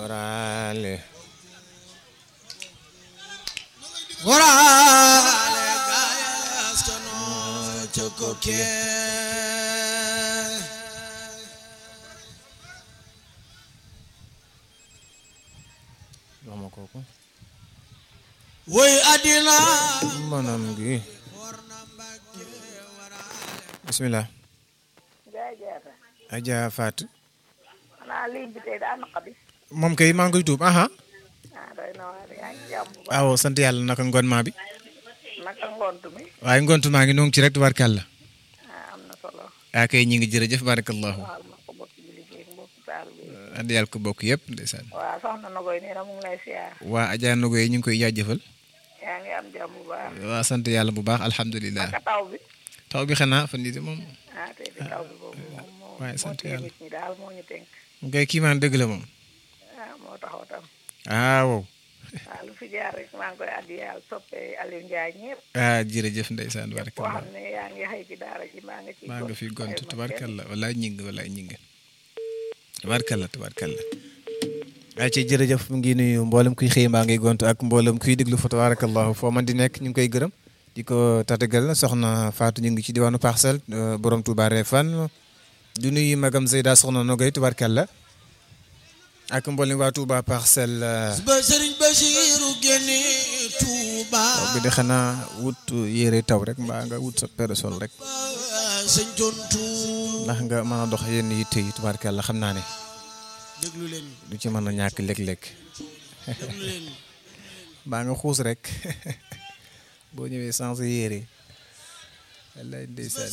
Warale gayas tono chokoke mama kooku woy adina manam gi bismillah jaajëf Adja Fatou xanaa ligne bi tey daa naqadi moom kay maa ngi koy tuub aha doy na waar yaa ngi jàmm bu baax waaw sant yàlla naka ngoon maa bi naka ngontu mi waaye ngontu maa ngi noo ngi ci rek tubaarkàlla am na solo ah kay ñi ngi jërëjëf barakallahu waxal ma ko bokk bi liggéey mbokk taal bi andi yàlla ko bokk yëpp ndeysaan waaw soxna Nogoy nee na mu ngi lay siyaar waa Adja Nogo yi ñu ngi koy jaajëfal yaa ngi am jàmm bu baax waa sant yàlla bu baax alhamdulilah naka taw bi taw bi xanaa fan yii de moom tey di taw bi boobu moom moo waaye sant tee yàlla nit ñi daal moo ñu tënk ngay kii maan dëgg la moom moo taxaw tam ah wow waaw lu fi jaar rek maa ngi koy addi yàlla soppee Aliou Ndiaye ñëpp ah jërëjëf ndeysaan koo barakallah xam ne yaa ngi xëy ci daara ji maa nga ci maa nga fi gont tubaarkalla walaay ñing walaay ñing tubaarkalla tubaarkalla ay ci jërëjëf mu ngi nuyu mboolem kuy xëy maa ngi gont ak mboolem kuy déglu fa tabaarakallahu foo man di nekk ñu ngi koy gërëm di ko tatagal soxna Fatou ñu ngi ci diwaanu Parcelles borom Touba Refane du nuyu magam Zeyda soxna Nogay tubaarkalla ak mboolem waa Touba Parcelles ba Serigne Bachirou génne Touba bi de xanaa wut yére taw rek mbaa nga wut sa parasol rek sëñ tontu ndax nga mën a dox yenn yitte yi tubaarkalla xam naa ne déglu leen du ci mën a ñàkk léeg-léeg déglu leen mbaa nga xuus rek boo ñëwee sans yére wallaay ndeysaan